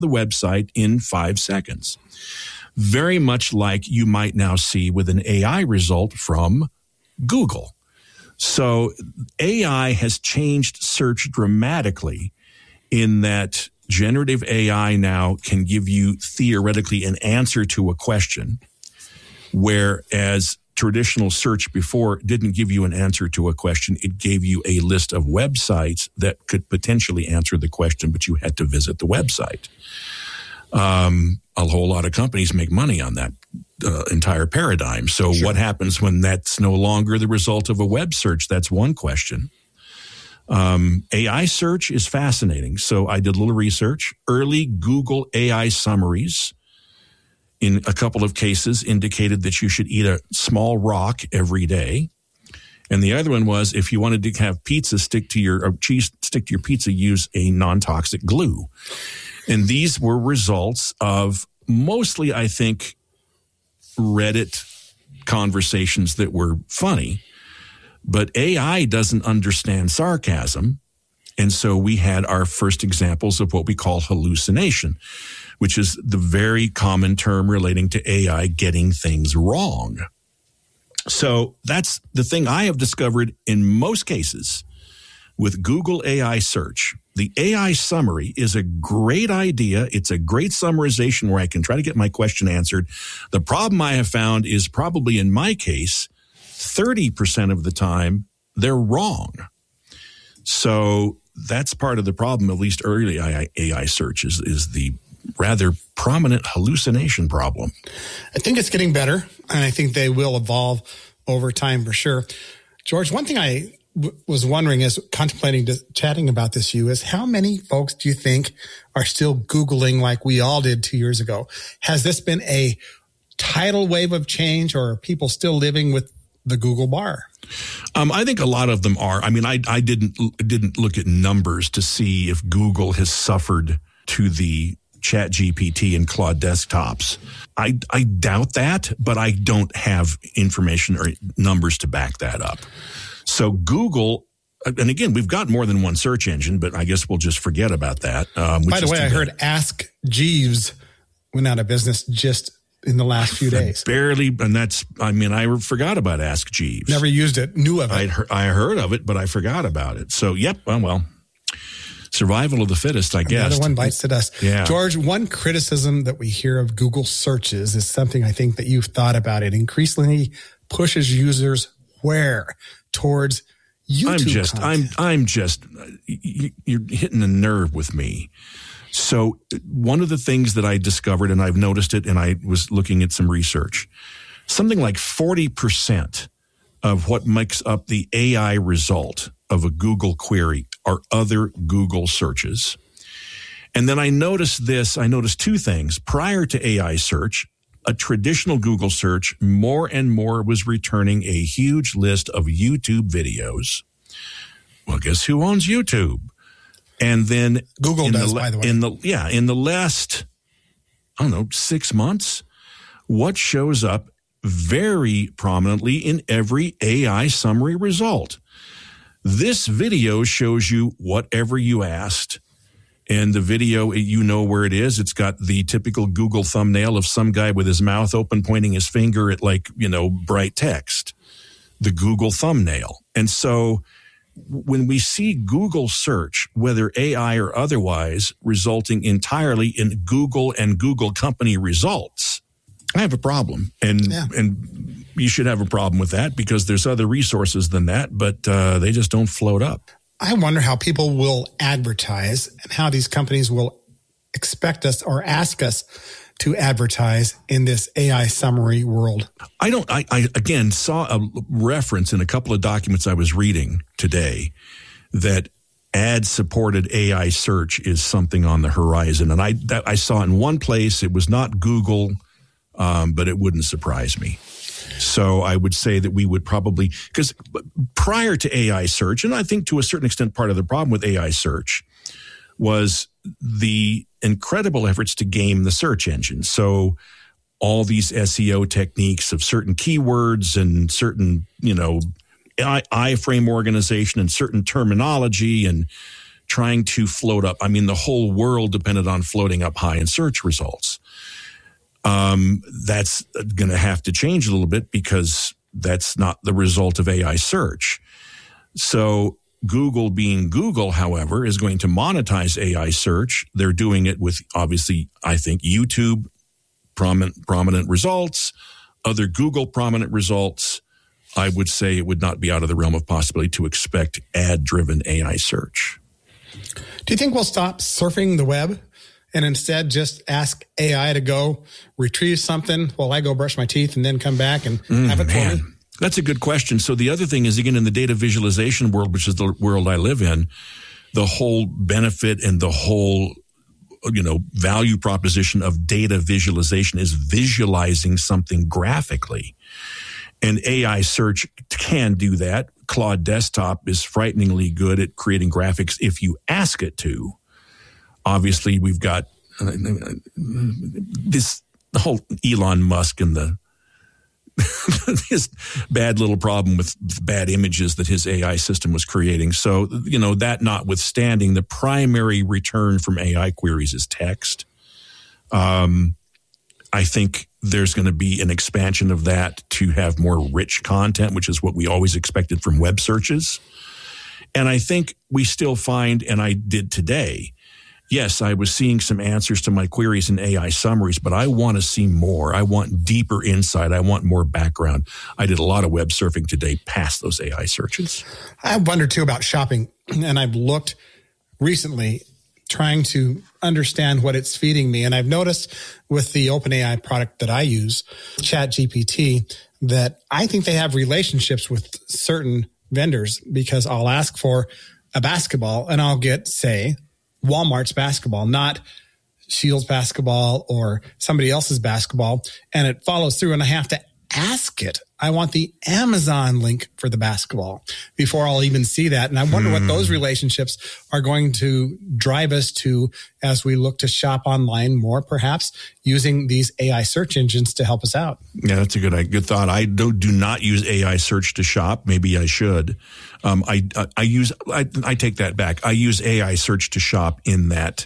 the website in 5 seconds. Very much like you might now see with an AI result from Google. So AI has changed search dramatically in that generative AI now can give you theoretically an answer to a question, whereas traditional search before didn't give you an answer to a question. It gave you a list of websites that could potentially answer the question, but you had to visit the website. A whole lot of companies make money on that entire paradigm. So What happens when that's no longer the result of a web search? That's one question. AI search is fascinating. So I did a little research. Early Google AI summaries in a couple of cases indicated that you should eat a small rock every day. And the other one was if you wanted to have pizza cheese stick to your pizza, use a non-toxic glue. And these were results of mostly, I think, Reddit conversations that were funny. But AI doesn't understand sarcasm. And so we had our first examples of what we call hallucination, which is the very common term relating to AI getting things wrong. So that's the thing I have discovered in most cases with Google AI search. The AI summary is a great idea. It's a great summarization where I can try to get my question answered. The problem I have found is probably in my case, 30% of the time, they're wrong. So that's part of the problem, at least early AI search is the rather prominent hallucination problem. I think it's getting better, and I think they will evolve over time for sure. George, one thing I was wondering as contemplating chatting about this, is how many folks do you think are still Googling like we all did 2 years ago? Has this been a tidal wave of change, or are people still living with the Google bar? I think a lot of them are. I mean, I didn't look at numbers to see if Google has suffered to the ChatGPT and Claude desktops. I doubt that, but I don't have information or numbers to back that up. So Google, and again, we've got more than one search engine, but I guess we'll just forget about that. By the way, I heard Ask Jeeves went out of business just in the last few days. Barely, and I forgot about Ask Jeeves. Never used it, knew of it. I heard of it, but I forgot about it. So, yep, well, survival of the fittest, I guess. Another one bites the dust. Yeah. George, one criticism that we hear of Google searches is something I think that you've thought about. It increasingly pushes users where? Towards YouTube content. You're hitting a nerve with me. So one of the things that I discovered, and I've noticed it, and I was looking at some research, something like 40% of what makes up the AI result of a Google query are other Google searches. And then I noticed two things. Prior to AI search, a traditional Google search, more and more was returning a huge list of YouTube videos. Well, guess who owns YouTube? And then Google does, by the way. In the last, 6 months, what shows up very prominently in every AI summary result? This video shows you whatever you asked. And the video, you know where it is. It's got the typical Google thumbnail of some guy with his mouth open, pointing his finger at bright text. The Google thumbnail. And so when we see Google search, whether AI or otherwise, resulting entirely in Google and Google company results, I have a problem. And you should have a problem with that because there's other resources than that, but they just don't float up. I wonder how people will advertise and how these companies will expect us or ask us to advertise in this AI summary world. I again saw a reference in a couple of documents I was reading today that ad-supported AI search is something on the horizon. And I saw in one place, it was not Google, but it wouldn't surprise me. So I would say that we would probably, because prior to AI search, and I think to a certain extent part of the problem with AI search was the incredible efforts to game the search engine. So all these SEO techniques of certain keywords and certain, iframe organization and certain terminology and trying to float up. I mean, the whole world depended on floating up high in search results. That's going to have to change a little bit because that's not the result of AI search. So Google, being Google, however, is going to monetize AI search. They're doing it with, obviously, I think, YouTube prominent results, other Google prominent results. I would say it would not be out of the realm of possibility to expect ad-driven AI search. Do you think we'll stop surfing the web and instead just ask AI to go retrieve something while I go brush my teeth and then come back and have it for me? That's a good question. So the other thing is, again, in the data visualization world, which is the world I live in, the whole benefit and the whole, value proposition of data visualization is visualizing something graphically. And AI search can do that. Claude Desktop is frighteningly good at creating graphics if you ask it to. Obviously, we've got the whole Elon Musk and his bad little problem with bad images that his AI system was creating. So, that notwithstanding, the primary return from AI queries is text. I think there's going to be an expansion of that to have more rich content, which is what we always expected from web searches. And I think we still find, and I did today, yes, I was seeing some answers to my queries in AI summaries, but I want to see more. I want deeper insight. I want more background. I did a lot of web surfing today past those AI searches. I wonder, too, about shopping. And I've looked recently trying to understand what it's feeding me. And I've noticed with the OpenAI product that I use, ChatGPT, that I think they have relationships with certain vendors because I'll ask for a basketball and I'll get, say, Walmart's basketball, not Shields basketball or somebody else's basketball. And it follows through and I have to ask it. I want the Amazon link for the basketball before I'll even see that. And I wonder what those relationships are going to drive us to as we look to shop online more, perhaps using these AI search engines to help us out. Yeah, that's a good thought. I do not use AI search to shop. Maybe I should. I take that back. I use AI search to shop in that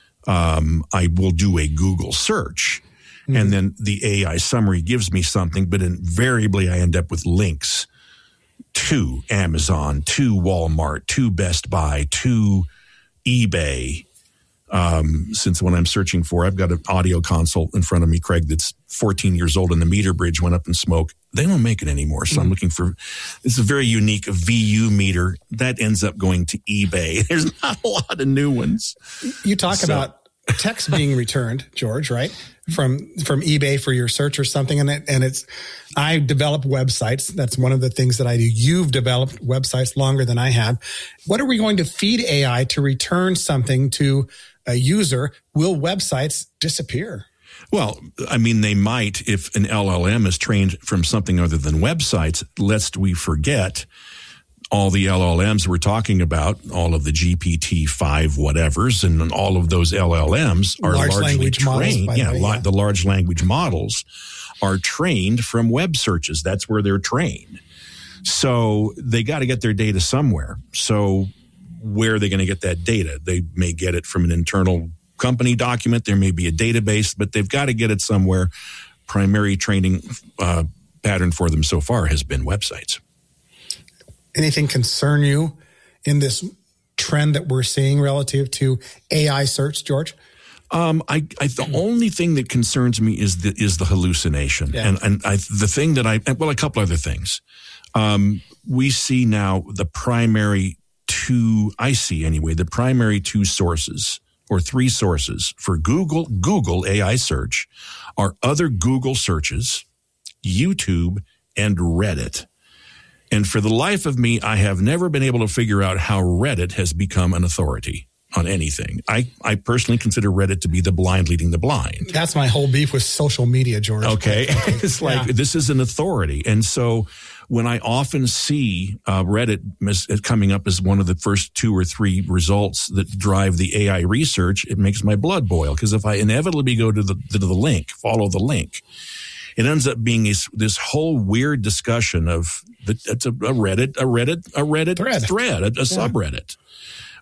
I will do a Google search. Mm-hmm. And then the AI summary gives me something, but invariably I end up with links to Amazon, to Walmart, to Best Buy, to eBay. Since when I'm searching for, I've got an audio console in front of me, Craig, that's 14 years old and the meter bridge went up in smoke. They don't make it anymore. So I'm looking for, it's a very unique VU meter that ends up going to eBay. There's not a lot of new ones. You talk about text being returned, George, right? From eBay for your search or something. And it's, I develop websites. That's one of the things that I do. You've developed websites longer than I have. What are we going to feed AI to return something to a user? Will websites disappear? Well, I mean, they might if an LLM is trained from something other than websites, lest we forget all the LLMs we're talking about, all of the GPT-5 whatevers, and all of those LLMs are largely trained. The large language models are trained from web searches. That's where they're trained. So they got to get their data somewhere. So where are they going to get that data? They may get it from an internal company document. There may be a database, but they've got to get it somewhere. Primary training pattern for them so far has been websites. Anything concern you in this trend that we're seeing relative to AI search, George? The only thing that concerns me is the hallucination, yeah. and the thing that a couple other things. We see now the primary two sources or three sources for Google AI search are other Google searches, YouTube, and Reddit. And for the life of me, I have never been able to figure out how Reddit has become an authority on anything. I personally consider Reddit to be the blind leading the blind. That's my whole beef with social media, George. Okay. It's like, this is an authority. And so when I often see Reddit coming up as one of the first 2 or 3 results that drive the AI research, it makes my blood boil. Because if I inevitably go to the link, follow the link, it ends up being this whole weird discussion of it's a Reddit thread, a subreddit,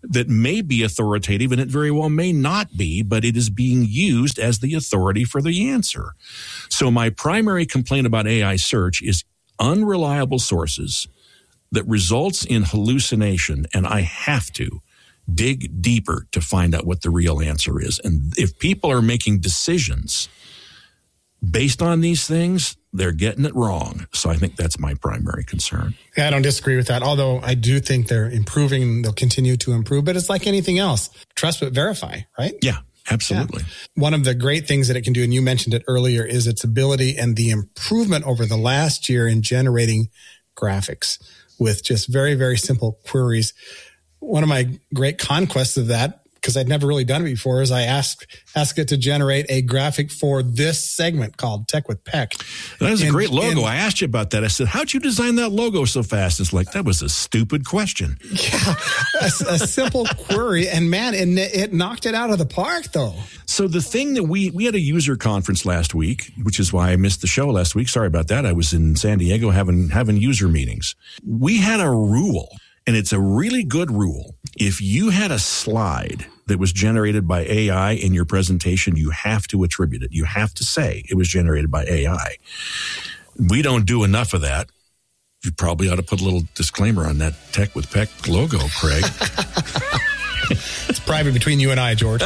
that may be authoritative, and it very well may not be, but it is being used as the authority for the answer. So my primary complaint about AI search is unreliable sources that results in hallucination, and I have to dig deeper to find out what the real answer is. And if people are making decisions based on these things, they're getting it wrong. So I think that's my primary concern. Yeah, I don't disagree with that, although I do think they're improving and they'll continue to improve. But it's like anything else. Trust but verify, right? Yeah, absolutely. Yeah. One of the great things that it can do, and you mentioned it earlier, is its ability and the improvement over the last year in generating graphics with just very, very simple queries. One of my great conquests of that, because I'd never really done it before, is I ask it to generate a graphic for this segment called Tech with Peck. That is a great logo. I asked you about that. I said, how'd you design that logo so fast? It's like, that was a stupid question. Yeah, a simple query. And man, it knocked it out of the park, though. So the thing that we had a user conference last week, which is why I missed the show last week. Sorry about that. I was in San Diego having user meetings. We had a rule, and it's a really good rule. If you had a slide that was generated by AI in your presentation, you have to attribute it. You have to say it was generated by AI. We don't do enough of that. You probably ought to put a little disclaimer on that Tech with Peck logo, Craig. It's private between you and I, George.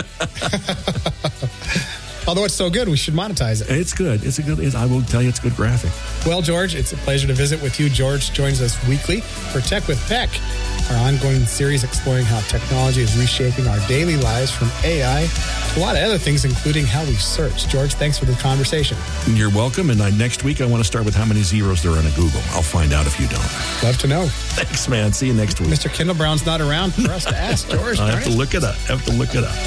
Although it's so good, we should monetize it. It's good. I will tell you, it's a good graphic. Well, George, it's a pleasure to visit with you. George joins us weekly for Tech with Peck, our ongoing series exploring how technology is reshaping our daily lives, from AI to a lot of other things, including how we search. George, thanks for the conversation. You're welcome. And next week, I want to start with how many zeros there are in a Google. I'll find out if you don't. Love to know. Thanks, man. See you next week. Mr. Kendall Brown's not around for us to ask, George. I have to look it up.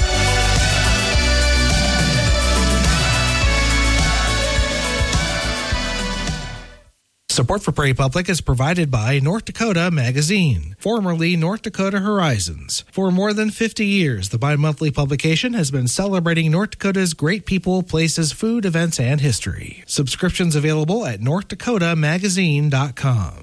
Support for Prairie Public is provided by North Dakota Magazine, formerly North Dakota Horizons. For more than 50 years, the bi-monthly publication has been celebrating North Dakota's great people, places, food, events, and history. Subscriptions available at NorthDakotaMagazine.com.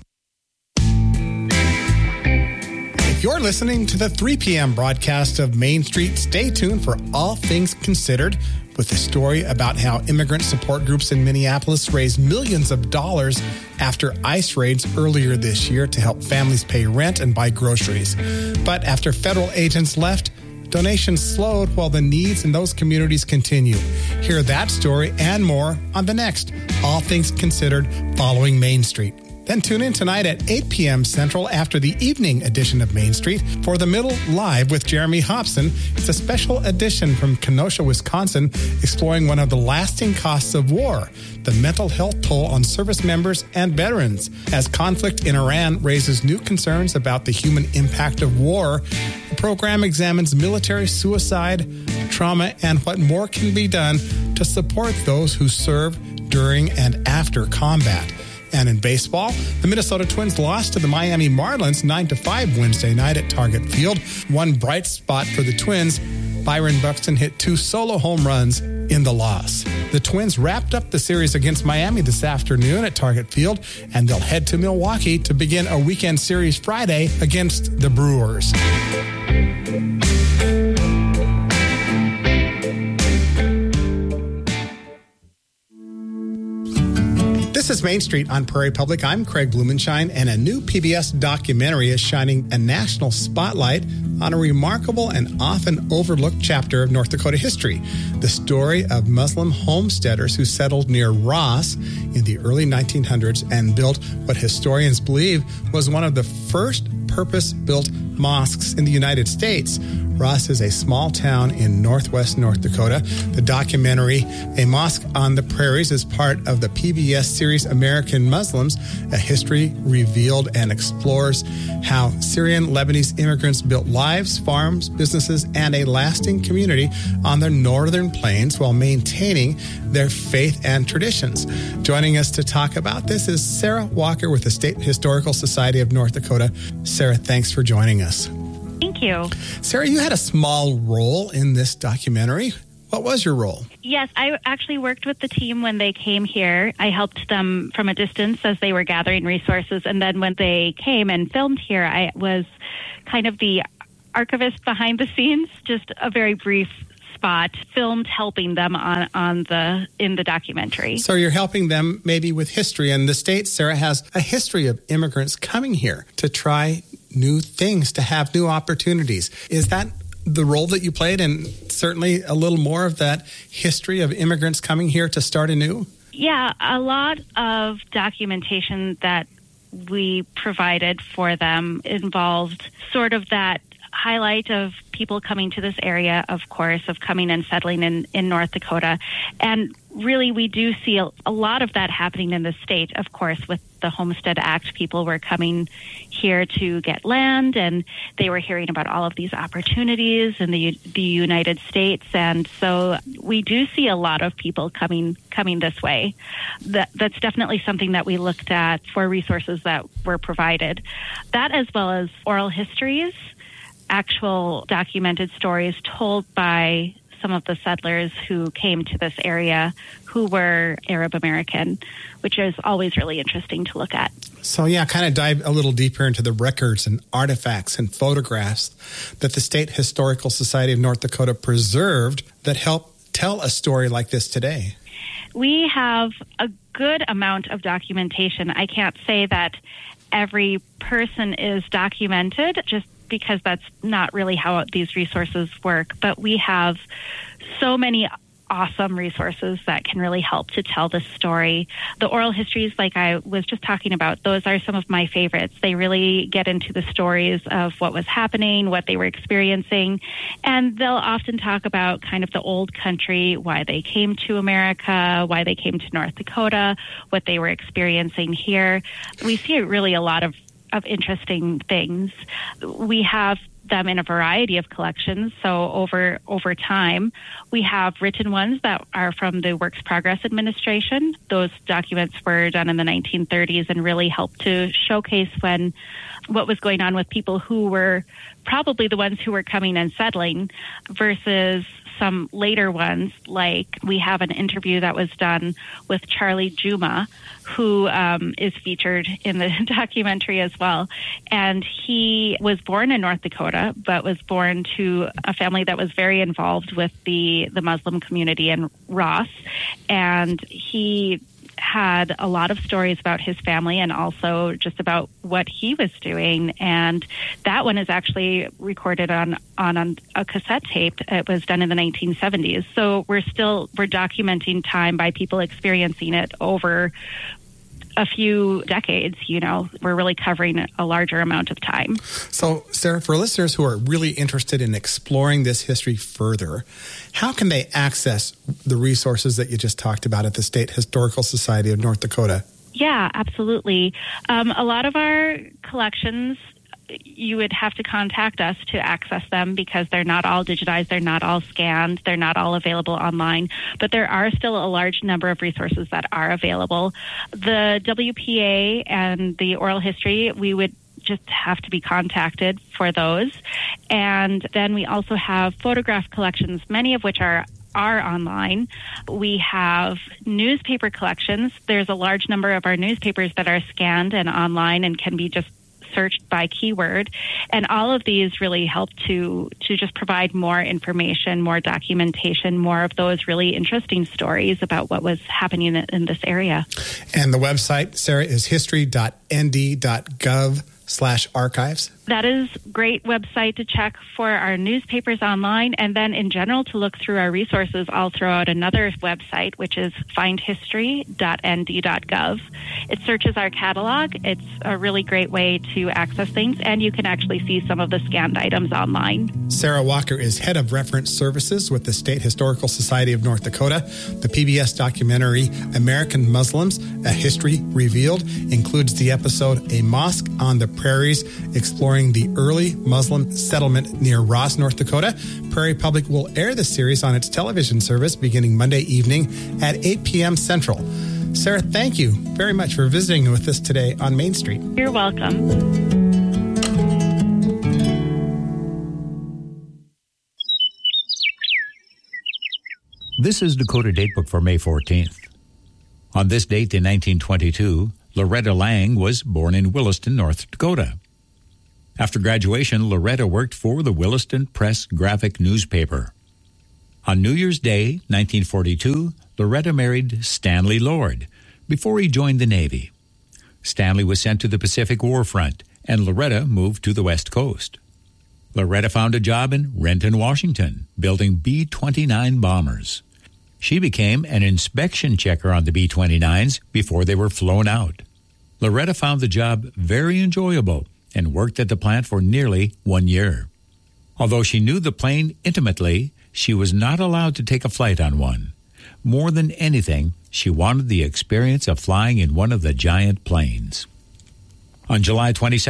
If you're listening to the 3 p.m. broadcast of Main Street, stay tuned for All Things Considered, with a story about how immigrant support groups in Minneapolis raised millions of dollars after ICE raids earlier this year to help families pay rent and buy groceries. But after federal agents left, donations slowed while the needs in those communities continue. Hear that story and more on the next All Things Considered following Main Street. Then tune in tonight at 8 p.m. Central after the evening edition of Main Street for The Middle Live with Jeremy Hobson. It's a special edition from Kenosha, Wisconsin, exploring one of the lasting costs of war, the mental health toll on service members and veterans. As conflict in Iran raises new concerns about the human impact of war, the program examines military suicide, trauma, and what more can be done to support those who serve during and after combat. And in baseball, the Minnesota Twins lost to the Miami Marlins 9-5 Wednesday night at Target Field. One bright spot for the Twins, Byron Buxton hit 2 solo home runs in the loss. The Twins wrapped up the series against Miami this afternoon at Target Field, and they'll head to Milwaukee to begin a weekend series Friday against the Brewers. This is Main Street on Prairie Public. I'm Craig Blumenshine, and a new PBS documentary is shining a national spotlight on a remarkable and often overlooked chapter of North Dakota history, the story of Muslim homesteaders who settled near Ross in the early 1900s and built what historians believe was one of the first purpose-built mosques in the United States. Ross is a small town in northwest North Dakota. The documentary, A Mosque on the Prairies, is part of the PBS series American Muslims, a history revealed, and explores how Syrian Lebanese immigrants built lives, farms, businesses, and a lasting community on the northern plains while maintaining their faith and traditions. Joining us to talk about this is Sarah Walker with the State Historical Society of North Dakota. Sarah, thanks for joining us. Thank you. Sarah, you had a small role in this documentary. What was your role? Yes, I actually worked with the team when they came here. I helped them from a distance as they were gathering resources. And then when they came and filmed here, I was kind of the archivist behind the scenes, just a very brief spot filmed helping them in the documentary. So you're helping them maybe with history. And the state, Sarah, has a history of immigrants coming here to try new things, to have new opportunities. Is that the role that you played, and certainly a little more of that history of immigrants coming here to start anew? Yeah, a lot of documentation that we provided for them involved sort of that highlight of people coming to this area, of course, of coming and settling in North Dakota. And really, we do see a lot of that happening in the state, of course, with the Homestead Act. People were coming here to get land, and they were hearing about all of these opportunities in the United States. And so we do see a lot of people coming this way. That's definitely something that we looked at for resources that were provided. That, as well as oral histories, actual documented stories told by some of the settlers who came to this area who were Arab American, which is always really interesting to look at. So yeah, kind of dive a little deeper into the records and artifacts and photographs that the State Historical Society of North Dakota preserved that help tell a story like this today. We have a good amount of documentation. I can't say that every person is documented, just because that's not really how these resources work. But we have so many awesome resources that can really help to tell this story. The oral histories, like I was just talking about, those are some of my favorites. They really get into the stories of what was happening, what they were experiencing, and they'll often talk about kind of the old country, why they came to America, why they came to North Dakota, what they were experiencing here. We see really a lot of interesting things. We have them in a variety of collections. So over time, we have written ones that are from the Works Progress Administration. Those documents were done in the 1930s and really helped to showcase what was going on with people who were probably the ones who were coming and settling versus some later ones. Like we have an interview that was done with Charlie Juma, who is featured in the documentary as well. And he was born in North Dakota, but was born to a family that was very involved with the Muslim community in Ross. And he had a lot of stories about his family and also just about what he was doing. And that one is actually recorded on a cassette tape. It was done in the 1970s. So we're documenting time by people experiencing it over a few decades. We're really covering a larger amount of time. So, Sarah, for listeners who are really interested in exploring this history further, how can they access the resources that you just talked about at the State Historical Society of North Dakota? Yeah, absolutely. A lot of our collections, you would have to contact us to access them because they're not all digitized, they're not all scanned, they're not all available online, but there are still a large number of resources that are available. The WPA and the oral history, we would just have to be contacted for those. And then we also have photograph collections, many of which are online. We have newspaper collections. There's a large number of our newspapers that are scanned and online and can be just searched by keyword. And all of these really help to just provide more information, more documentation, more of those really interesting stories about what was happening in this area. And the website, Sarah, is history.nd.gov/archives. That is a great website to check for our newspapers online, and then in general to look through our resources. I'll throw out another website, which is findhistory.nd.gov. It searches our catalog. It's a really great way to access things, and you can actually see some of the scanned items online. Sarah Walker is Head of Reference Services with the State Historical Society of North Dakota. The PBS documentary, American Muslims, A History Revealed, includes the episode A Mosque on the Prairies, exploring the early Muslim settlement near Ross, North Dakota. Prairie Public will air the series on its television service beginning Monday evening at 8 p.m. Central. Sarah, thank you very much for visiting with us today on Main Street. You're welcome. This is Dakota Datebook for May 14th. On this date in 1922, Loretta Lang was born in Williston, North Dakota. After graduation, Loretta worked for the Williston Press Graphic newspaper. On New Year's Day, 1942, Loretta married Stanley Lord before he joined the Navy. Stanley was sent to the Pacific War Front, and Loretta moved to the West Coast. Loretta found a job in Renton, Washington, building B-29 bombers. She became an inspection checker on the B-29s before they were flown out. Loretta found the job very enjoyable and worked at the plant for nearly 1 year. Although she knew the plane intimately, she was not allowed to take a flight on one. More than anything, she wanted the experience of flying in one of the giant planes. On July 22,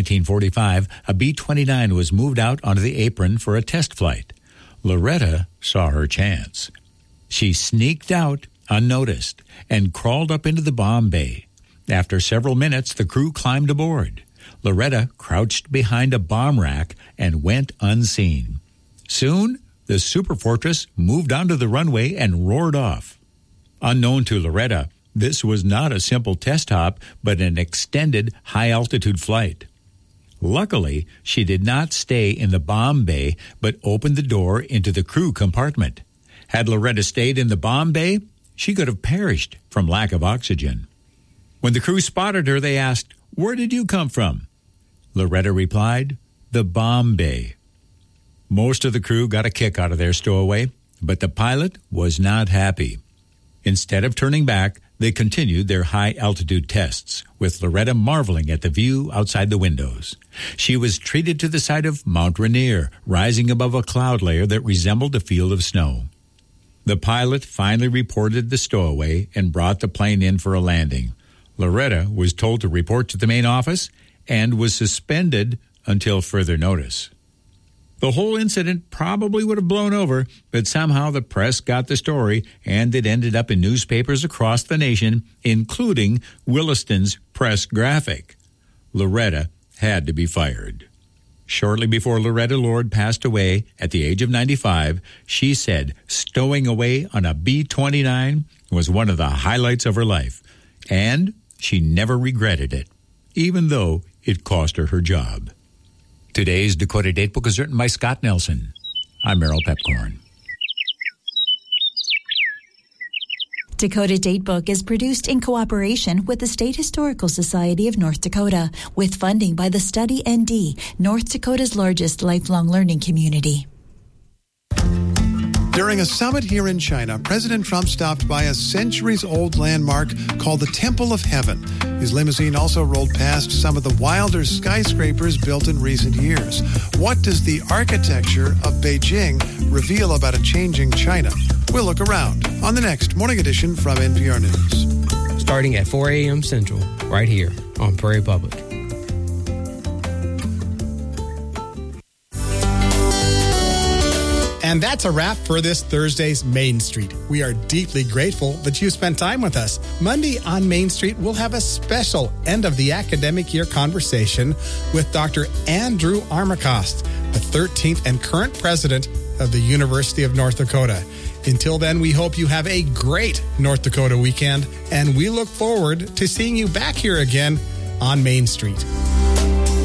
1945, a B-29 was moved out onto the apron for a test flight. Loretta saw her chance. She sneaked out unnoticed and crawled up into the bomb bay. After several minutes, the crew climbed aboard. Loretta crouched behind a bomb rack and went unseen. Soon, the Superfortress moved onto the runway and roared off. Unknown to Loretta, this was not a simple test hop, but an extended high-altitude flight. Luckily, she did not stay in the bomb bay, but opened the door into the crew compartment. Had Loretta stayed in the bomb bay, she could have perished from lack of oxygen. When the crew spotted her, they asked, "Where did you come from?" Loretta replied, "The bomb bay." Most of the crew got a kick out of their stowaway, but the pilot was not happy. Instead of turning back, they continued their high-altitude tests, with Loretta marveling at the view outside the windows. She was treated to the sight of Mount Rainier, rising above a cloud layer that resembled a field of snow. The pilot finally reported the stowaway and brought the plane in for a landing. Loretta was told to report to the main office and was suspended until further notice. The whole incident probably would have blown over, but somehow the press got the story, and it ended up in newspapers across the nation, including Williston's Press Graphic. Loretta had to be fired. Shortly before Loretta Lord passed away at the age of 95, she said stowing away on a B-29 was one of the highlights of her life, and she never regretted it, even though it cost her her job. Today's Dakota Datebook is written by Scott Nelson. I'm Merrill Pepcorn. Dakota Datebook is produced in cooperation with the State Historical Society of North Dakota, with funding by the Study ND, North Dakota's largest lifelong learning community. During a summit here in China, President Trump stopped by a centuries-old landmark called the Temple of Heaven. His limousine also rolled past some of the wilder skyscrapers built in recent years. What does the architecture of Beijing reveal about a changing China? We'll look around on the next Morning Edition from NPR News. Starting at 4 a.m. Central, right here on Prairie Public. And that's a wrap for this Thursday's Main Street. We are deeply grateful that you spent time with us. Monday on Main Street, we'll have a special end of the academic year conversation with Dr. Andrew Armacost, the 13th and current president of the University of North Dakota. Until then, we hope you have a great North Dakota weekend, and we look forward to seeing you back here again on Main Street.